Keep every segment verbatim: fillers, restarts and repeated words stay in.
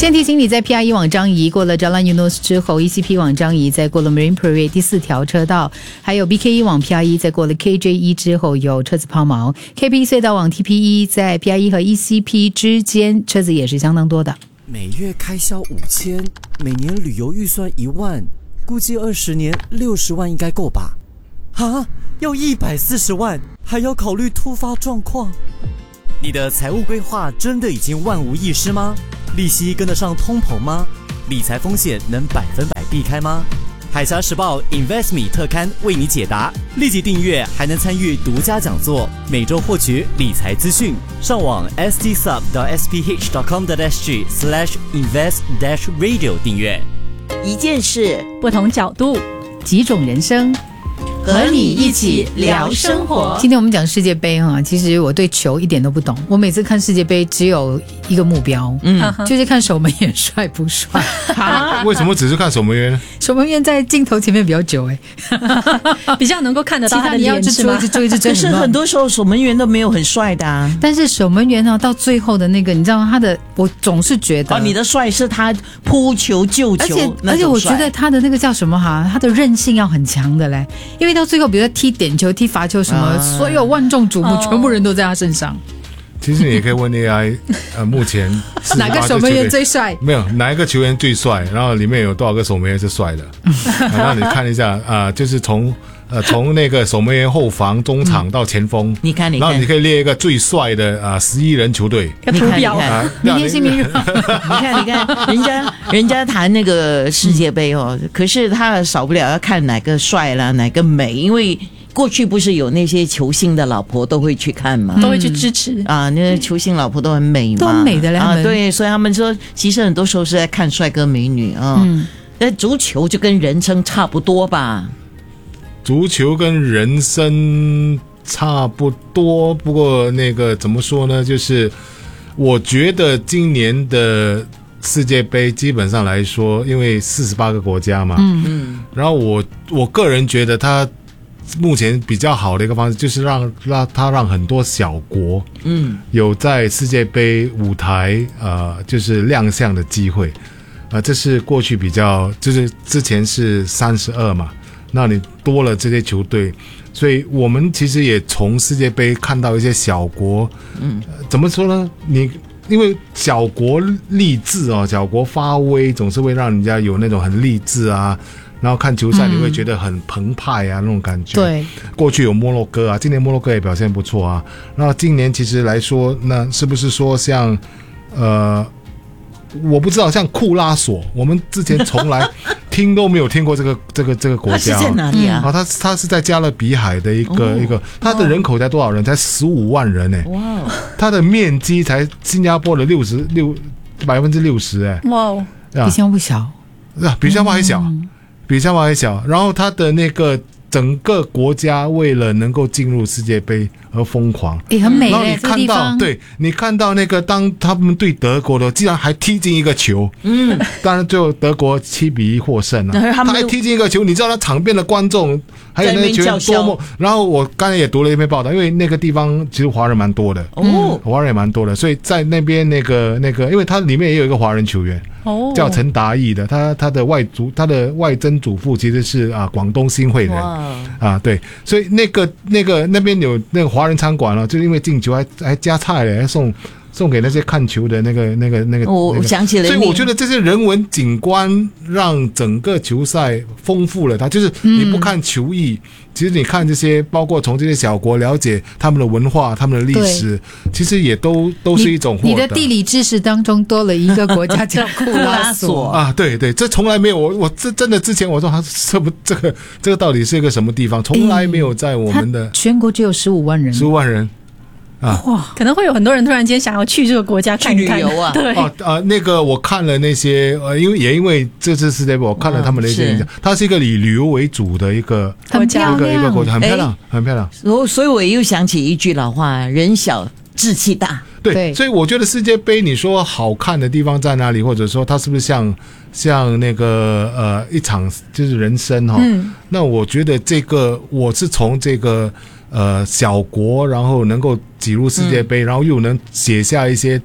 先提醒你，在 P R 一 往张仪过了 Jalan Eunos 之后 ，E C P 往张仪再过了 Marine Parade 第四条车道，还有 B K 一 往 P R 一再过了 K J 一 之后有车子抛锚 ，K P 隧道往 T P 一在 P R 一 和 E C P 之间车子也是相当多的。 每月开销五千，每年旅游预算一万，估计二十年六十万应该够吧？啊，要一百四十万，还要考虑突发状况。你的财务规划真的已经万无一失吗？利息跟得上通膨吗？理财风险能百分百避开吗？海峡时报 InvestMe 特刊为你解答，立即订阅还能参与独家讲座，每周获取理财资讯。上网 s t sub dot s p h dot com dot s g slash invest dash radio 订阅。 一件事， 不同角度， 几种人生， 和你一起聊生活。 今天我们讲世界杯哈，其实我对球一点都不懂。我每次看世界杯只有一个目标，嗯，就是看守门员帅不帅。 为什么只是看守门员呢？ 守门员在镜头前面比较久哎、 欸，比较能够看得到他的脸是吗？ 可是很多时候守门员都没有很帅的啊。 但是守门员呢，到最后的那个，你知道吗？他的我总是觉得， 哦，你的帅是他扑球救球， 而且而且我觉得他的那个叫什么哈，他的韧性要很强的嘞，因为到最后，比如说踢点球、踢罚球什么，啊、所有万众瞩目，哦、全部人都在他身上。 其实你也可以问 A I， 呃，目前哪个守门员最帅？ 没有，哪一个球员最帅？然后里面有多少个守门员是帅的？然后你看一下啊、呃，就是从呃从那个守门员、后防、中场到前锋， 嗯、你看，你看， 然后你可以列一个最帅的啊十一人球队。 你看，你看， 明天新明日， 你看，你看，人家人家谈那个世界杯哦，嗯、可是他少不了要看哪个帅啦，哪个美，因为。过去不是有那些球星的老婆都会去看吗？ 都会去支持啊，那球星老婆都很美嘛， 都很美的嘞啊，对，所以他们说，其实很多时候是在看帅哥美女啊。嗯，那足球就跟人生差不多吧？ 足球跟人生差不多，不过那个怎么说呢？就是我觉得今年的世界杯基本上来说，因为四十八个国家嘛，嗯嗯，然后我我个人觉得它。目前比较好的一个方式就是让让他让很多小国嗯有在世界杯舞台呃就是亮相的机会，呃这是过去比较就是之前是三十二嘛，那你多了这些球队，所以我们其实也从世界杯看到一些小国，嗯、呃、怎么说呢？你因为小国励志哦，小国发威总是会让人家有那种很励志啊。然后看球赛你会觉得很澎湃啊、嗯、那种感觉。对，过去有摩洛哥啊，今年摩洛哥也表现不错啊。然后今年其实来说，那是不是说像呃，我不知道像库拉索，我们之前从来听都没有听过这个这个这个国家、啊。 他是在哪里啊？ 啊，他他是在加勒比海的一个、哦、一个，他的人口才多少人？才十五万人呢、欸。哇！他的面积才新加坡的六十六百分之六十哎。哇！ 比新加坡小， 啊，比新加坡还小。嗯比新加坡还小，然后他的那个整个国家为了能够进入世界杯而疯狂， 也、欸、很美。 然后你看到，这个、对你看到那个当他们对德国的，竟然还踢进一个球，嗯，当然最后德国七比一获胜了、啊。他还踢进一个球，你知道他场边的观众还有那个球员多么。然后我刚才也读了一篇报道，因为那个地方其实华人蛮多的，哦，华人也蛮多的，所以在那边那个那个，因为他里面也有一个华人球员。哦、叫陈达义的，他他的外祖他的外曾祖父其实是啊广东新会人啊，对，所以那个那个那边有那个华人餐馆了、哦，就因为进球还还加菜嘞，还送送给那些看球的那个那个那个。 我、那個、想起了， 所以我觉得这些人文景观让整个球赛丰富了它，就是你不看球艺。嗯其实你看这些，包括从这些小国了解他们的文化、他们的历史，其实也都都是一种获得。 你的地理知识当中多了一个国家叫库拉索啊，对对，这从来没有我我这真的之前我说他这不这个这个到底是一个什么地方，从来没有在我们的、 欸、全国只有十五万人， 十五万人。啊， 哇，可能会有很多人突然间想要去这个国家看一看去旅游啊。 对啊啊，那个我看了那些呃，因为也因为这次世界杯，我看了他们的一些影响，它是一个以旅游为主的一个很漂亮一个一个国家，很漂亮，很漂亮。 所所以我又想起一句老话：人小志气大。 对，对所以我觉得世界杯，你说好看的地方在哪里，或者说它是不是像像那个呃一场就是人生哈、哦嗯？那我觉得这个我是从这个。呃，小国然后能够挤入世界杯、嗯，然后又能写下一些啊、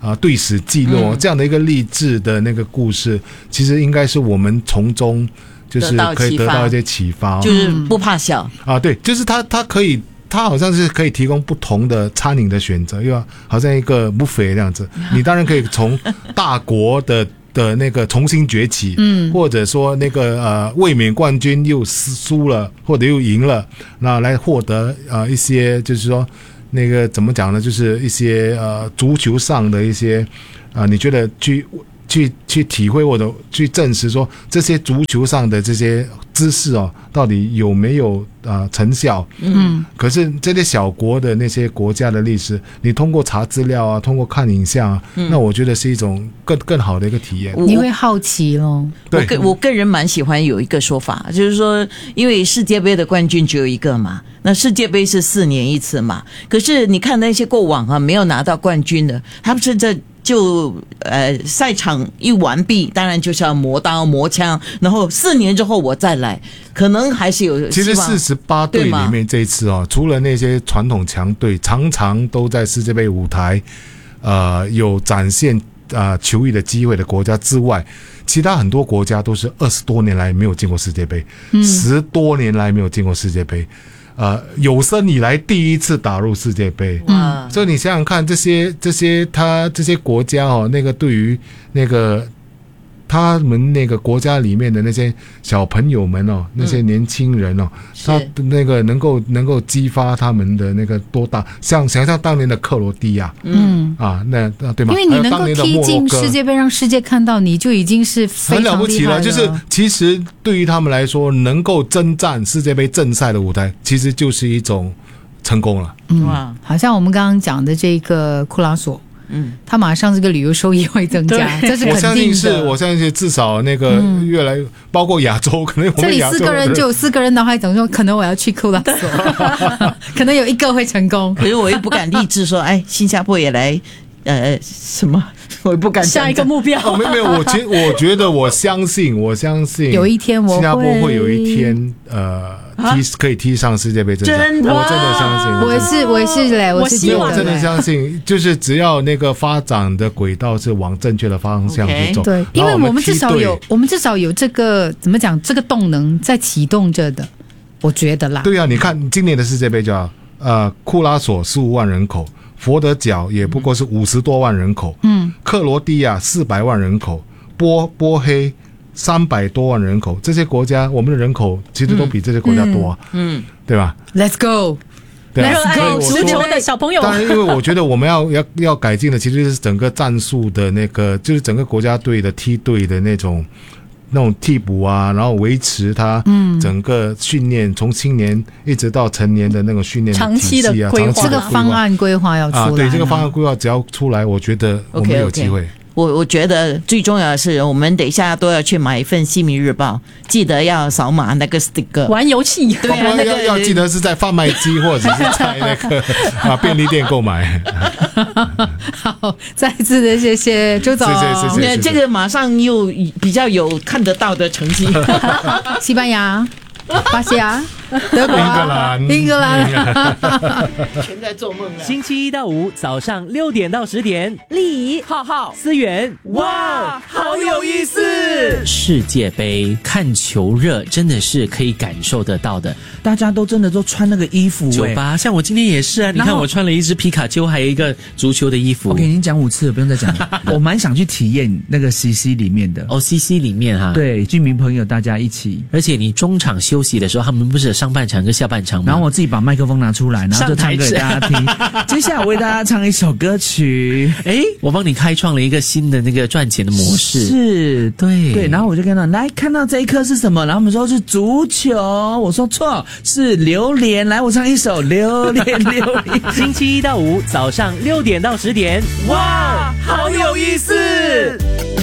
啊对史记录、嗯、这样的一个励志的那个故事，其实应该是我们从中就是可以得到一些启发， 就是不怕小啊，对，就是他他可以。它好像是可以提供不同的餐饮的选择，又好像一个 buffet 这样子。你当然可以从大国的的那个重新崛起，嗯，或者说那个呃卫冕冠军又输了或者又赢了，那来获得呃一些就是说那个怎么讲呢？就是一些呃足球上的一些啊、呃，你觉得去去去体会或者去证实说这些足球上的这些知识哦，到底有没有啊、呃、成效？嗯，可是这些小国的那些国家的历史，你通过查资料啊，通过看影像啊，嗯、那我觉得是一种更更好的一个体验。 你会好奇咯。 对，我个我个人蛮喜欢有一个说法，就是说，因为世界杯的冠军只有一个嘛，那世界杯是四年一次嘛，可是你看那些过往啊没有拿到冠军的，他们是这。就呃赛场一完毕，当然就是要磨刀磨枪，然后四年之后我再来，可能还是有希望。 其实四十八队里面这一次哦，除了那些传统强队，常常都在世界杯舞台呃有展现呃球艺的机会的国家之外，其他很多国家都是二十多年来没有进过世界杯，嗯、十多年来没有进过世界杯。呃，有生以来第一次打入世界杯，嗯，所以你想想看，这些这些他这些国家哦，那个对于那个他们那个国家里面的那些小朋友们哦，那些年轻人哦，他那个能够能够激发他们的那个多大，像想象当年的克罗地亚，嗯啊，那对吗？ 因为你能够踢进世界杯，让世界看到你就已经是非常厉害了， 很了不起了。就是其实对于他们来说，能够征战世界杯正赛的舞台，其实就是一种成功了。 嗯，好像我们刚刚讲的这个库拉索。嗯，他马上这个旅游收益会增加，这是肯定的。 我相信是，我相信至少那个越来，嗯、包括亚洲，可能我们亚洲这里四个人就有四个人脑海中说，可能我要去库拉索，可能有一个会成功。 可是我又不敢立志说，哎，新加坡也来，呃，什么？我也不敢下一个目标。 哦、没有没有，我其实我觉得我相信，我相信有一天我新加坡会有一天，呃。踢可以踢上世界杯正赛， 真的， 我真的相信。 我是我是嘞，我是希望我真的相信，就是只要那个发展的轨道是往正确的方向去走， okay, 对，因为我们至少有，我们至少有这个怎么讲，这个动能在启动着的，我觉得啦。 对啊，你看今年的世界杯叫呃库拉索十五万人口，佛得角也不过是五十多万人口，嗯，克罗地亚四百万人口，波波黑。三百多万人口，这些国家我们的人口其实都比这些国家多、啊，嗯，嗯对吧 ？Let's go， 对啊， Let's go， 足球的小朋友。 当然，因为我觉得我们要要要改进的，其实是整个战术的那个，就是整个国家队的梯队的那种那种替补啊，然后维持它整个训练，从青年一直到成年的那个训练、啊、 长期的规划， 这个方案规划要出来、啊。 对，这个方案规划只要出来，我觉得我们有机会。Okay, okay. 我我觉得最重要的是，我们等一下都要去买一份《西民日报》，记得要扫码那个 sticker。 玩游戏， 对啊，那个要要记得是在贩卖机或者是在那个啊便利店购买。 好，再次的谢谢周总， 谢谢谢谢。 这个马上又比较有看得到的成绩。 西班牙。巴西啊，德国、 啊、 英格兰，英格兰， 全在做梦了。 星期一到五早上六点到十点，丽怡、浩浩、思源，哇，好有意思！世界杯看球热真的是可以感受得到的， 大家都真的都穿那个衣服、欸。 酒吧，像我今天也是啊，你看我穿了一只皮卡丘，还有一个足球的衣服。 OK， 您讲五次了，不用再讲了。我蛮想去体验那个 C C 里面的。 哦 ，C C 里面哈、啊， 对，居民朋友大家一起， 而且你中场休息的时候，他们不是有上半场跟下半场吗？ 然后我自己把麦克风拿出来，然后就唱给大家听。接下来我为大家唱一首歌曲， 诶，我帮你开创了一个新的那个赚钱的模式。 是，对对。然后我就跟他来看到这一颗是什么，然后他们说是足球，我说错，是榴莲。来，我唱一首榴莲榴莲。 星期一到五早上六点到十点，哇，好有意思！ 哎，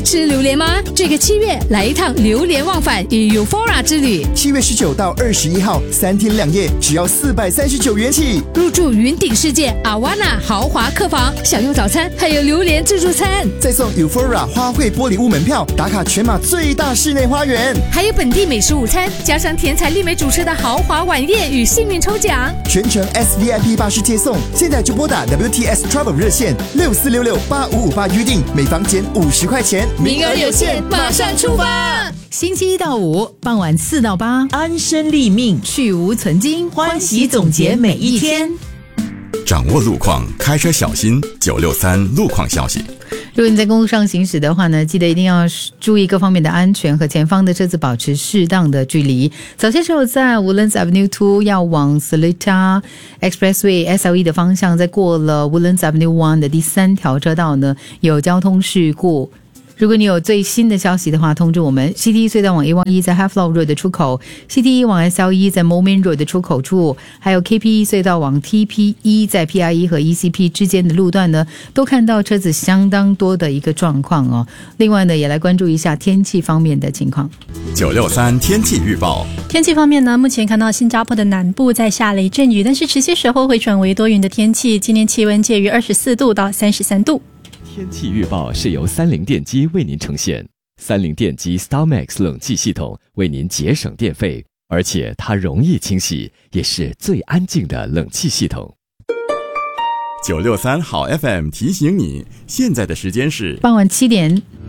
吃榴莲吗？这个七月来一趟榴莲忘返与 Euphoria 之旅， 七月十九到二十一号，三天两夜，只要四百三十九元起。 入住云顶世界阿瓦纳豪华客房，享用早餐，还有榴莲自助餐， 再送 Euphoria 花卉玻璃屋门票，打卡全马最大室内花园， 还有本地美食午餐，加上甜彩丽美主持的豪华晚宴与幸运抽奖， 全程 S V I P 巴士接送。现在就拨打 W T S Travel 热线六四六六八五五八预定，每房减五十块钱， 名额有限，马上出发。 星期一到五傍晚四到八， 安身立命， 去无存菁， 欢喜总结每一天。 掌握路况，开车小心。九六三路况消息。 如果你在公路上行驶的话呢，记得一定要注意各方面的安全，和前方的车子保持适当的距离。早些时候在 Woodlands Avenue 二要往 Seletar Expressway S L E 的方向，在过了 Woodlands Avenue 一的第三条车道呢，有交通事故。如果你有最新的消息的话，通知我们。 C T E 隧道往 A 十一 在 Havelock Road 的出口， C T E 往 S L E 在 Moulmein Road 的出口处，还有 K P E 隧道往 T P E 在 P R E 和 E C P 之间的路段呢，都看到车子相当多的一个状况哦。另外呢，也来关注一下天气方面的情况。 九六三天气预报。 天气方面呢，目前看到新加坡的南部在下雷阵雨，但是持续时候会转为多云的天气。今天气温介于二十四度到三十三度。 天气预报是由三菱电机为您呈现。三菱电机 StarMax 冷气系统为您节省电费，而且它容易清洗，也是最安静的冷气系统。 九六三好 F M 提醒你，现在的时间是傍晚七点。